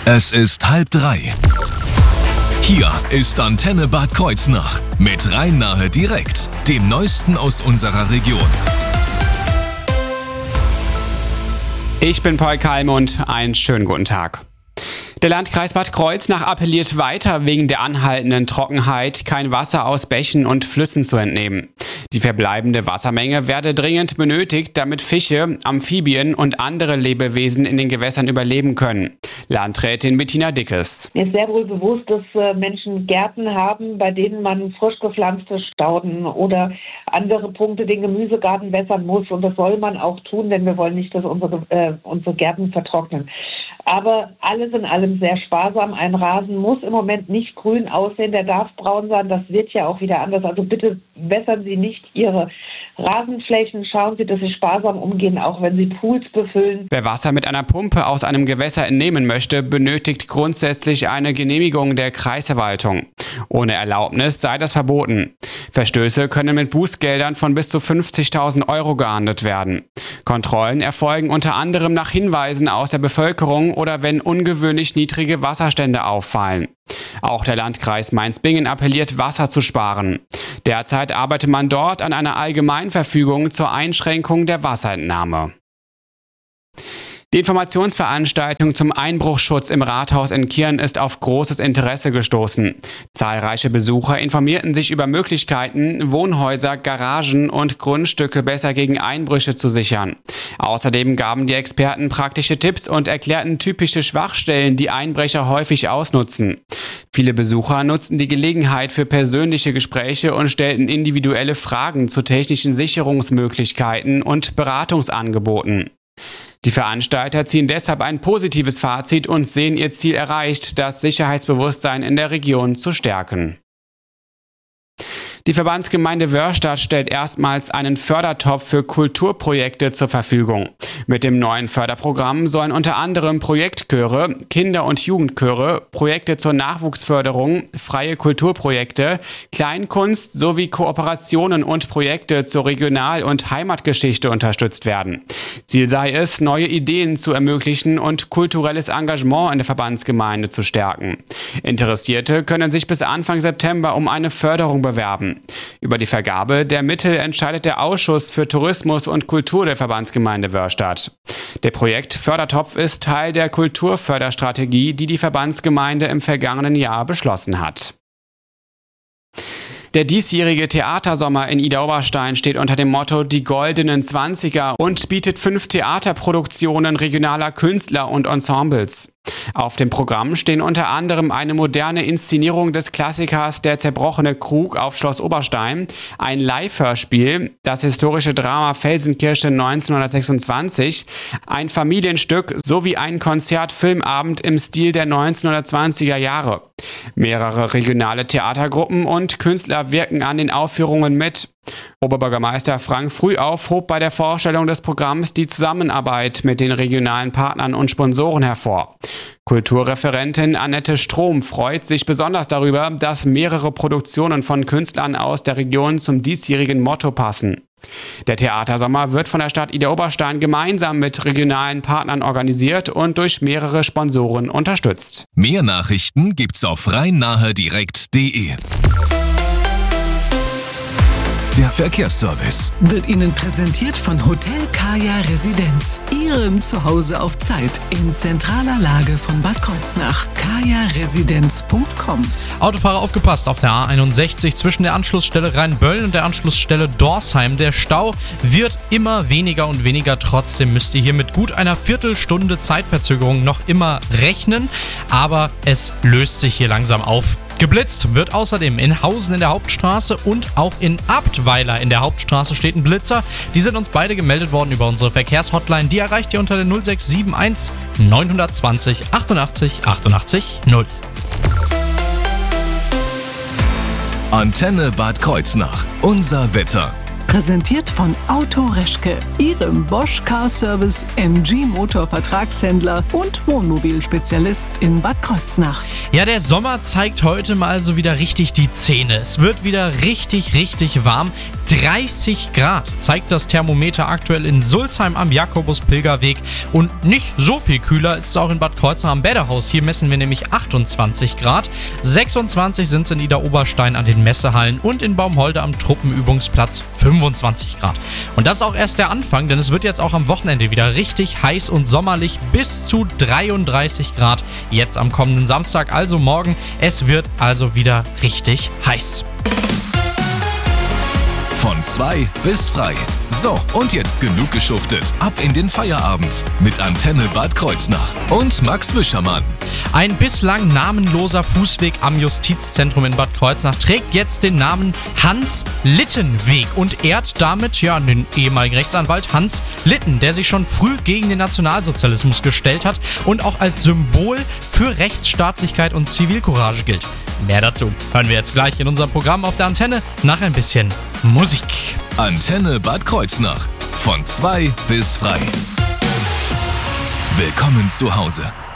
Es ist 2:30. Hier ist Antenne Bad Kreuznach mit Rhein-Nahe direkt, dem Neuesten aus unserer Region. Ich bin Paul Kalm und einen schönen guten Tag. Der Landkreis Bad Kreuznach appelliert weiter, wegen der anhaltenden Trockenheit kein Wasser aus Bächen und Flüssen zu entnehmen. Die verbleibende Wassermenge werde dringend benötigt, damit Fische, Amphibien und andere Lebewesen in den Gewässern überleben können. Landrätin Bettina Dickes. Mir ist sehr wohl bewusst, dass Menschen Gärten haben, bei denen man frisch gepflanzte Stauden oder andere Punkte den Gemüsegarten wässern muss. Und das soll man auch tun, denn wir wollen nicht, dass unsere Gärten vertrocknen. Aber alles in allem sehr sparsam. Ein Rasen muss im Moment nicht grün aussehen, der darf braun sein. Das wird ja auch wieder anders. Also bitte wässern Sie nicht Ihre Rasenflächen. Schauen Sie, dass Sie sparsam umgehen, auch wenn Sie Pools befüllen. Wer Wasser mit einer Pumpe aus einem Gewässer entnehmen möchte, benötigt grundsätzlich eine Genehmigung der Kreisverwaltung. Ohne Erlaubnis sei das verboten. Verstöße können mit Bußgeldern von bis zu 50.000 Euro geahndet werden. Kontrollen erfolgen unter anderem nach Hinweisen aus der Bevölkerung oder wenn ungewöhnlich niedrige Wasserstände auffallen. Auch der Landkreis Mainz-Bingen appelliert, Wasser zu sparen. Derzeit arbeitet man dort an einer Allgemeinverfügung zur Einschränkung der Wasserentnahme. Die Informationsveranstaltung zum Einbruchschutz im Rathaus in Kirn ist auf großes Interesse gestoßen. Zahlreiche Besucher informierten sich über Möglichkeiten, Wohnhäuser, Garagen und Grundstücke besser gegen Einbrüche zu sichern. Außerdem gaben die Experten praktische Tipps und erklärten typische Schwachstellen, die Einbrecher häufig ausnutzen. Viele Besucher nutzten die Gelegenheit für persönliche Gespräche und stellten individuelle Fragen zu technischen Sicherungsmöglichkeiten und Beratungsangeboten. Die Veranstalter ziehen deshalb ein positives Fazit und sehen ihr Ziel erreicht, das Sicherheitsbewusstsein in der Region zu stärken. Die Verbandsgemeinde Wörrstadt stellt erstmals einen Fördertopf für Kulturprojekte zur Verfügung. Mit dem neuen Förderprogramm sollen unter anderem Projektchöre, Kinder- und Jugendchöre, Projekte zur Nachwuchsförderung, freie Kulturprojekte, Kleinkunst sowie Kooperationen und Projekte zur Regional- und Heimatgeschichte unterstützt werden. Ziel sei es, neue Ideen zu ermöglichen und kulturelles Engagement in der Verbandsgemeinde zu stärken. Interessierte können sich bis Anfang September um eine Förderung bewerben. Über die Vergabe der Mittel entscheidet der Ausschuss für Tourismus und Kultur der Verbandsgemeinde Wörrstadt. Der Projekt Fördertopf ist Teil der Kulturförderstrategie, die die Verbandsgemeinde im vergangenen Jahr beschlossen hat. Der diesjährige Theatersommer in Idar-Oberstein steht unter dem Motto Die Goldenen Zwanziger und bietet 5 Theaterproduktionen regionaler Künstler und Ensembles. Auf dem Programm stehen unter anderem eine moderne Inszenierung des Klassikers Der zerbrochene Krug auf Schloss Oberstein, ein Live-Hörspiel, das historische Drama Felsenkirche 1926, ein Familienstück sowie ein Konzert-Filmabend im Stil der 1920er Jahre. Mehrere regionale Theatergruppen und Künstler wirken an den Aufführungen mit. Oberbürgermeister Frank Frühauf hob bei der Vorstellung des Programms die Zusammenarbeit mit den regionalen Partnern und Sponsoren hervor. Kulturreferentin Annette Strom freut sich besonders darüber, dass mehrere Produktionen von Künstlern aus der Region zum diesjährigen Motto passen. Der Theatersommer wird von der Stadt Idar-Oberstein gemeinsam mit regionalen Partnern organisiert und durch mehrere Sponsoren unterstützt. Mehr Nachrichten gibt's auf rhein-nahe-direkt.de. Der Verkehrsservice wird Ihnen präsentiert von Hotel Kaya Residenz. Ihrem Zuhause auf Zeit in zentraler Lage von Bad Kreuznach. kajaresidenz.com. Autofahrer aufgepasst auf der A61 zwischen der Anschlussstelle Rheinbölln und der Anschlussstelle Dorsheim. Der Stau wird immer weniger und weniger. Trotzdem müsst ihr hier mit gut einer Viertelstunde Zeitverzögerung noch immer rechnen. Aber es löst sich hier langsam auf. Geblitzt wird außerdem in Hausen in der Hauptstraße und auch in Abtweiler in der Hauptstraße steht ein Blitzer. Die sind uns beide gemeldet worden über unsere Verkehrshotline. Die erreicht ihr unter der 0671 920 88 88 0. Antenne Bad Kreuznach. Unser Wetter. Präsentiert von Auto Reschke, Ihrem Bosch Car Service MG Motor Vertragshändler und Wohnmobilspezialist in Bad Kreuznach. Ja, der Sommer zeigt heute mal so wieder richtig die Zähne. Es wird wieder richtig warm. 30 Grad zeigt das Thermometer aktuell in Sulzheim am Jakobus-Pilgerweg. Und nicht so viel kühler ist es auch in Bad Kreuznach am Bäderhaus. Hier messen wir nämlich 28 Grad. 26 sind es in Idar-Oberstein an den Messehallen und in Baumholde am Truppenübungsplatz 25 Grad. Und das ist auch erst der Anfang, denn es wird jetzt auch am Wochenende wieder richtig heiß und sommerlich bis zu 33 Grad. Jetzt am kommenden Samstag, also morgen. Es wird also wieder richtig heiß. Von 2 bis frei. So, und jetzt genug geschuftet. Ab in den Feierabend mit Antenne Bad Kreuznach und Max Wischermann. Ein bislang namenloser Fußweg am Justizzentrum in Bad Kreuznach trägt jetzt den Namen Hans-Litten-Weg und ehrt damit den ehemaligen Rechtsanwalt Hans Litten, der sich schon früh gegen den Nationalsozialismus gestellt hat und auch als Symbol für Rechtsstaatlichkeit und Zivilcourage gilt. Mehr dazu hören wir jetzt gleich in unserem Programm auf der Antenne nach ein bisschen Musik. Antenne Bad Kreuznach. Von 2 bis frei. Willkommen zu Hause.